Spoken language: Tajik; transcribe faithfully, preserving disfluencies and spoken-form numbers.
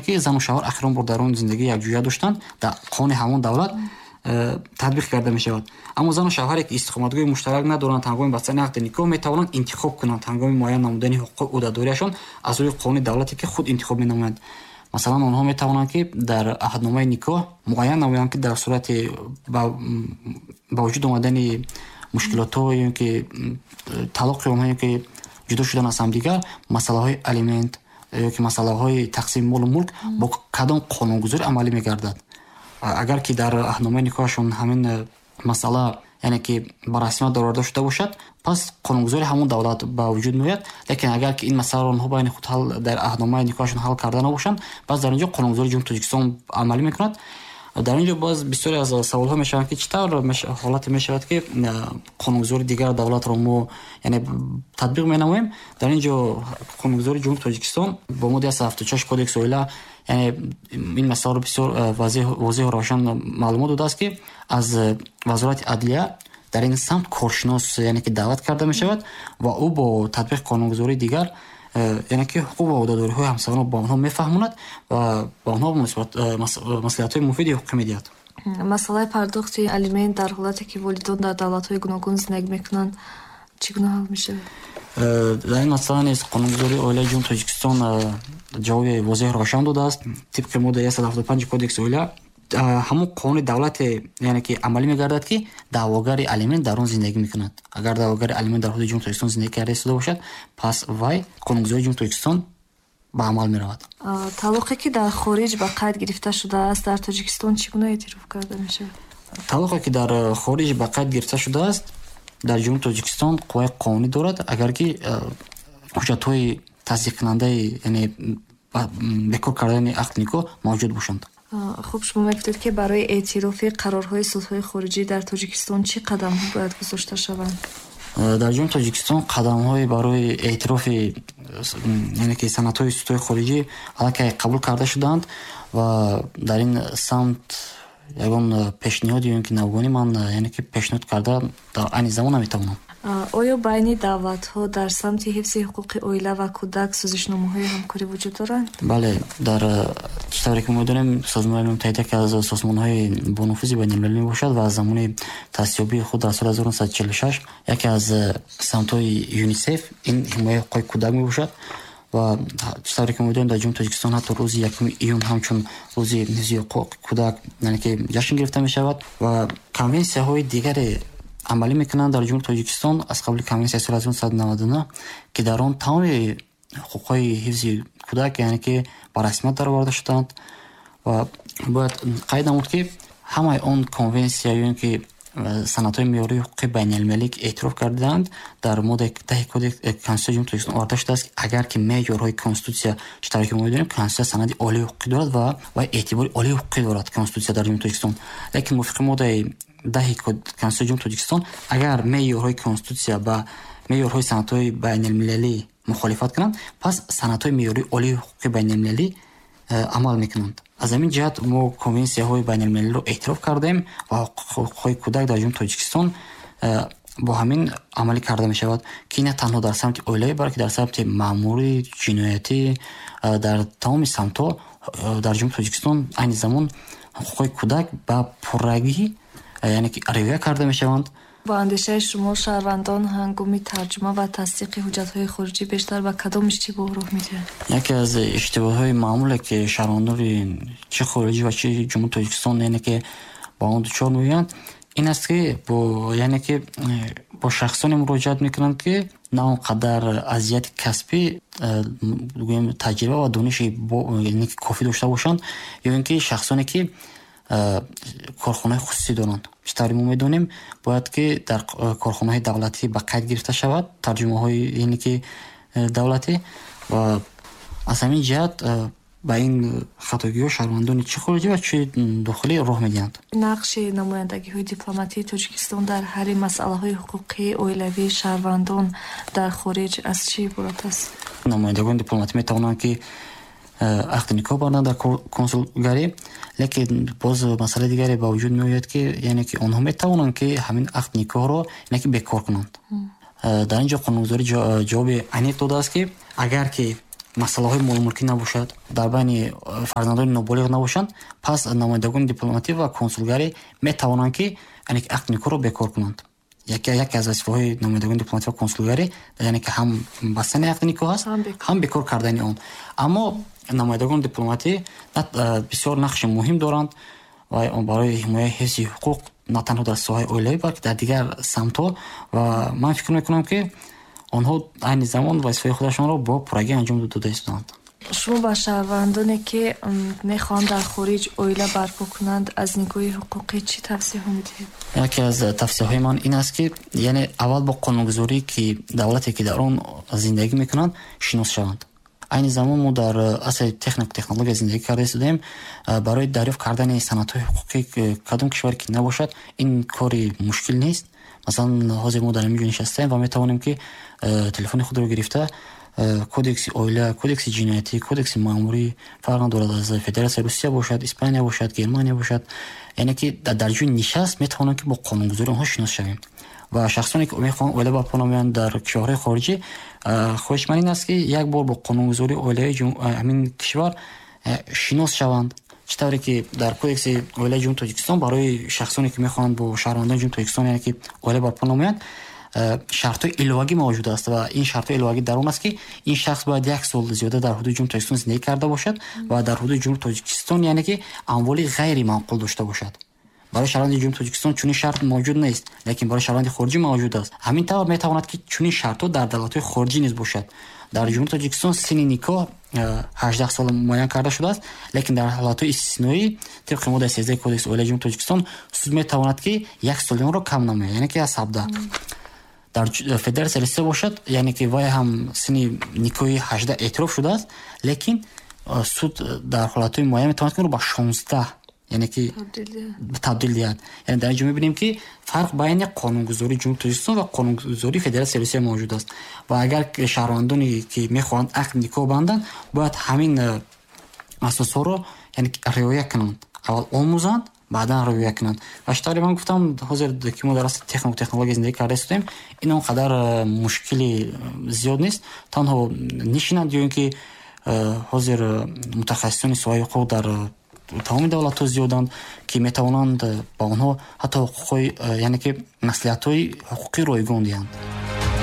ки зану шавҳар ахирон бор дар он зиндагӣ якҷоя доштанд, дар қонуни ҳамон давлат татбиқ карда мешавад. аммо зану шавҳаре ки истиқоматгоҳи муштарак надоранд, ҳангоми бастани ақди никоҳ метавонанд интихоб кунанд ҳангоми муайян намудани ҳуқуқи ӯҳдадориашон аз рӯи қонуни давлате ки худ интихоб менамоянд. масалан онҳо метавонанд ки дар аҳдномаи никоҳ муайян намоянд ки дар сурати ба вуҷуд омадани мушкилотҳо ё ки талоқи онҳо ё ки ҷудо шудан аз ҳамдигар масъалаҳои алимент ё ки масъалаҳои тақсими молу мулк бо кадом қонунгузорӣ амалӣ мегардад. агар ки дар аҳдномаи никоҳашон ҳамин масъала яъне ки ба расмият дорода шуда бошад, пас қонунгузори ҳамон давлат ба вуҷуд меояд. лекин агар ки ин масъаларо онҳо байни худ ҳал дар аҳдномаи никоҳашон ҳал карда набошанд, баъз дар инҷо қонунгузори ҷумҳурии Тоҷикистон амалӣ мекунад. дар инҷо боз бисёре аз саволҳо мешаванд ки чӣ тавр ҳолате мешавад ки қонунгузори дигар давлатро мо яъне татбиқ менамоем. дар инҷо қонунгузори ҷумҳурии Тоҷикистон бо моддаи сад ҳафтод и шаш кодекси оила яъне ин масъаларо бисёр возеҳу равшан маълумот додааст ки аз вазорати адлия дар ин самт коршинос яъне ки даъват карда мешавад ва ӯ бо татбиқи қонунгузории дигар яъне ки ҳуқуқ ва ӯҳдадориҳои ҳамсафарон ба онҳо мефаҳмонад ва ба онҳо маслиҳатҳои муфиди ҳуқуқӣ медиҳад. масъалаи пардохти алимент дар ҳолате ки волидон дар давлатҳои гуногун зиндагӣ мекунанд чӣ гуна ҳал мешавад? дар ин масъала низ қонунгузории оилаи ҷумҳурии Тоҷикистон ҷавоби возеҳ равшан додааст. тибқи моддаи сад ҳафтод и панҷ кодекси оила ҳамон қонуни давлате яъне ки амалӣ мегардад ки даъвогари алимент дар он зиндагӣ мекунад. агар даъвогари алимент дар ҳудуди ҷумҳурии Тоҷикистон зиндагӣ карда истода бошад, пас вай қонунгузории ҷумҳурии Тоҷикистон ба амал меравад. талоқе ки дар хориҷ ба қайд гирифта шудааст дар Тоҷикистон чӣ гуна эътироф карда мешавад? талоқе ки дар хориҷ ба қайд гирифта шудааст дар ҷумҳурии Тоҷикистон қувваи қонунӣ дорад, агар ки ҳуҷҷатҳои тасдиқкунандаи яъне бекор кардани ақди никоҳ мавҷуд бошанд. хуб, шумо мегуфтед ки барои эътирофи қарорҳои судҳои хориҷӣ дар Тоҷикистон чӣ қадамҳо бояд гузошта шаванд? дар ҷумҳурии Тоҷикистон қадамҳои барои эътирофи яъне ки санадҳои судҳои хориҷӣ аллакай қабул карда шудаанд ва дар ин самт ягон пешниҳоди ё ки навгонӣ ман яъне ки пешниҳод карда дар айни замон наметавонам. оё байни давлатҳо дар самти ҳифзи ҳуқуқи оила ва кӯдак сӯзишномаҳои ҳамкорӣ вуҷуд доранд? бале, дар чӣ тавре ки мо донем Созмони Амилаи Муттаҳида яке аз созмонҳои бонуфузи байналмилалӣ мебошад ва аз замони таъсисёбии худ дар соли ҳазору нуҳсад и чилу шаш яке аз самтҳои ЮНИСЕФ ин ҳимояи ҳуқуқи кӯдак мебошад ва чӣ тавре ки мо донем дар ҷумҳурии Тоҷикистон ҳатто рӯзи якуми июн ҳамчун рӯзи ҳифзи ҳуқуқи кӯдак яъне ки ҷашн гирифта мешавад ва конвенсияҳои дигаре амалӣ мекунанд дар ҷумҳурии Тоҷикистон аз қабли конвенсияи соли ҳазору нуҳсад и наваду нӯҳ ки дар он тамоми ҳуқуқҳои ҳифзи кӯдак яъне ки ба расмият дароварда шуданд ва бояд қайд намуд ки ҳамаи он конвенсия ё ки санадҳои меъёрии ҳуқуқи байналмилалӣ ки эътироф карданд дар моддаи даҳи кодекси конститутсияи ҷумҳурии Тоҷикистон оварда шудааст ки агар ки меъёрҳои конститутсия чӣ тавре ки мо медонем конститутсия санади олии ҳуқуқӣ дорад ва ва эътибори олии ҳуқуқӣ дорад конститутсия дар ҷумҳурии Тоҷикистон. лекин мувофиқи моддаи даҳи конститутсияи ҷумҳурии Тоҷикистон агар меъёрҳои конститутсия ба меъёрҳои санадҳои байналмилалӣ мухолифат кунанд, пас санадҳои меъёрии олии ҳуқуқи байналмилалӣ амал мекунанд. аз ҳамин ҷиҳат мо конвенсияҳои байналмилалиро эътироф кардаем ва ҳуқуқҳои кӯдак дар ҷумҳурии Тоҷикистон бо ҳамин амалӣ карда мешавад ки не танҳо дар самти оилавӣ, балки дар самти маъмурӣ, ҷиноятӣ, дар тамоми самтҳо дар ҷумҳурии Тоҷикистон айни замон ҳуқуқҳои кӯдак ба пуррагӣ яъне ки риоя карда мешаванд. با اندیشه شما شهروندان هنگامی ترجمه و تصدیق حجت‌های خارجی بیشتر به کدام اشتباه راه میده؟ یکی از اشتباه‌های معمولی که شهروندان چه خارجی و چه جمهوری تاجیکستان یعنی که با اون دچار میشن این است که با یعنی که با شخصانی مراجعت میکنند که نه اونقدر اذیت کسبی بگویم تجربه و دانش یعنی که کافی داشته باشند یا اینکه شخصانی که کارخانه خصوصی دارند. بیشتر ما میدونیم باید که در کارخانه دولتی به قید گرفته شود ترجمه های یعنی که دولتی و از همین جهت با این خطاگی ها شهروندان چه خارجی و چه داخلی راه میدهند. نقش نمایندگی های دیپلماتی تاجیکستان در حل مسئله های حقوقی اولیوی شهروندان در خارج از چی عبارت است؟ نمایندگان دیپلماتی میتوانند که عقد نکاح بردند در کنسولگری، لیکن باز مسئله دیگری با وجود میآید که یعنی که آنها میتوانند که همین عقد نکاح را یعنی که بکار کنند. در اینجا قانونگذاری جواب عمیق داده است که اگر که масъалаҳои молмулкӣ набошад, дар байни фарзандони ноболиғ набошанд, пас намояндагони дипломатӣ ва консулгарӣ метавонанд ки яъне ки ақди никоҳро бекор кунанд. яке яке аз вазифаҳои намояндагони дипломатӣ ва консулгарӣ яъне ки ҳам бастани ақди никоҳ аст, ҳам бекор кардани он. Аммо намояндагони дипломатӣ бисёр нақши муҳим доранд ва барои ҳимояи ҳифзи ҳуқуқ на танҳо дар соҳаи оилавӣ, балки дар дигар самтҳо, ва ман фикр мекунам ки онҳо айни замон вазифаи худашонро бо пуррагӣ анҷом дода истоданд. шумо ба шаҳрвандоне ки мехоҳанд дар хориҷ оила барпо кунанд аз нигоҳи ҳуқуқӣ чӣ тавсеҳо медиҳед? яке аз тавсеҳои ман ин аст ки яъне аввал бо қонунгузорӣ ки давлате ки дар он зиндагӣ мекунанд шинос шаванд. айни замон мо дар асри техник технология зиндагӣ карда истодаем. Барои дарёфт кардани санадҳои ҳуқуқӣ кадом кишваре ки набошад ин кори мушкил нест. Масалан ҳозир мо дар инҷо нишастаем ва метавонем ки телефони худро гирифта кодекси оила, кодекси ҷиноятӣ, кодекси маъмурӣ фарқ надорад аз Федератсияи Русия бошад, Испания бошад, Германия бошад, яъне ки дар ҷои нишаст метавонем ки бо қонунгузории онҳо шинос шавем. ва шахсоне ки мехоҳанд оила барпо намоянд дар кишварҳои хориҷӣ, хоҳиш ман ин аст ки як бор бо қонунгузории оилаи ҳамин кишвар шинос шаванд. чӣ тавре ки дар кодекси оилаи ҷумҳурии Тоҷикистон барои шахсоне ки мехоҳанд бо шаҳрвандони ҷумҳурии Тоҷикистон яъне ки оила барпо намоянд, шартҳои иловагӣ мавҷуд аст ва ин шартҳои иловагӣ дар он аст ки ин шахс бояд як сол зиёда дар ҳудуди ҷумҳурии Тоҷикистон зиндагӣ карда бошад ва дар ҳудуди ҷумҳурии Тоҷикистон яъне ки амволи ғайри манқул дошта бошад. барои шаҳрванди ҷумҳурии Тоҷикистон чунин шарт мавҷуд нест, лекин барои шаҳрванди хориҷӣ мавҷуд аст. ҳамин тавр метавонад ки чунин шартҳо дар давлатҳои хориҷӣ низ бошад. дар ҷумҳурии Тоҷикистон синни никоҳ ҳаждаҳ сол муайян карда шудааст, лекин дар ҳолатҳои истисноӣ тибқи моддаи сездаҳи кодекси оилаи ҷумҳурии Тоҷикистон суд метавонад ки як соли онро кам намояд, яъне ки аз ҳабдаҳ. дар Федератсияи Русия бошад, яъне ки вай ҳам синни никоҳи ҳаждаҳ эътироф шудааст, лекин суд дар ҳолатҳои муайян метавонад ки онро ба шонздаҳ яъне ки табдил диҳад. яъне дар инҷо мебинем ки фарқ байни қонунгузории ҷумҳурии Тоҷикистон ва қонунгузории Федератсияи Русия мавҷуд аст. ва агар шаҳрвандоне ки мехоҳанд ақди никоҳ банданд, бояд ҳамин асосҳоро яъне ки риоя кунанд. аввал омӯзанд, баъдан риоя кунанд. ва штари ман гуфтам, ҳозир ки мо дар асри технику технология зиндагӣ карда истодаем, ин он қадар мушкили зиёд нест. танҳо нишинанд ё ин ки ҳозир мутахассисони соҳаи ҳуқуқ дар тамоми давлатҳо зиёданд ки метавонанд ба онҳо ҳатто ҳуқуқҳои яъне ки маслиҳатҳои ҳуқуқӣ ройгон диҳанд.